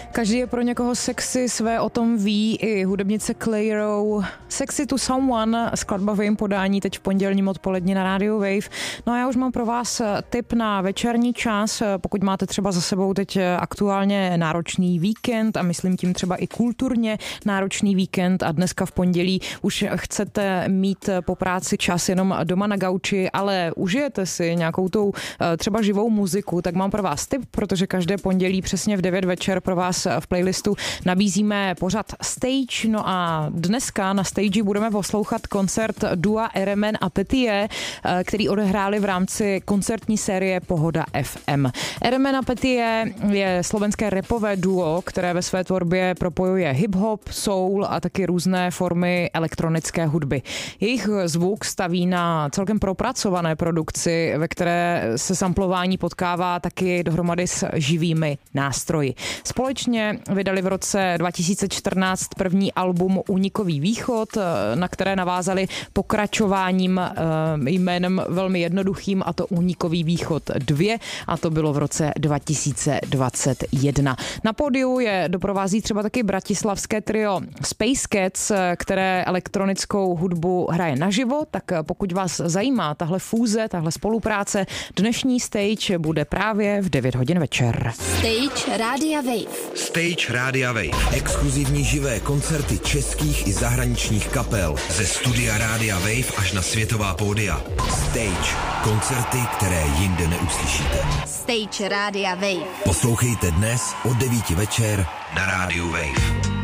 Každý je pro někoho sexy, své o tom ví i hudebnice Clairo. Sexy to Someone, skladba v jejím podání teď v pondělním odpolední na rádiu Wave. No a já už mám pro vás tip na večerní čas, pokud máte třeba za sebou teď aktuálně náročný víkend a myslím tím třeba i kulturně náročný víkend a dneska v pondělí už chcete mít po práci čas jenom doma na gauči, ale užijete si nějakou tou třeba živou muziku, tak mám pro vás tip, protože každé pondělí přesně v 9 večer pro vás v playlistu nabízíme pořad Stage, no a dneska na stage budeme poslouchat koncert dua Eremen a Petie, který odehráli v rámci koncertní série Pohoda FM. Eremen a Petie je slovenské rapové duo, které ve své tvorbě propojuje hip-hop, soul a taky různé formy elektronické hudby. Jejich zvuk staví na celkem propracované produkci, ve které se samplování potkává taky dohromady s živými nástroji. Společně vydali v roce 2014 první album Únikový východ, na které navázali pokračováním jménem velmi jednoduchým, a to Únikový východ 2, a to bylo v roce 2021. Na pódiu je doprovází třeba taky bratislavské trio Space Cats, které elektronickou hudbu hraje naživo, tak pokud vás zajímá tahle fúze, tahle spolupráce, dnešní Stage bude právě v 9 hodin večer. Stage Rádia Wave. Stage Rádia Wave. Exkluzivní živé koncerty českých i zahraničních kapel. Ze studia Rádia Wave až na světová pódia. Stage. Koncerty, které jinde neuslyšíte. Stage Rádia Wave. Poslouchejte dnes od 9 večer na Rádiu Wave.